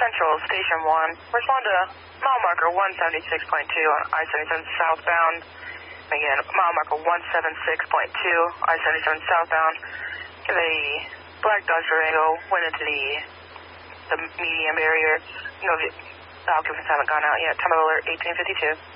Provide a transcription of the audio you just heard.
Central, Station 1. Respond to mile marker 176.2 on I-77 southbound. Again, mile marker 176.2, I-77 southbound. Give a black Dodge Durango, went into the medium area. No, the occupants haven't gone out yet. Time of alert 1852.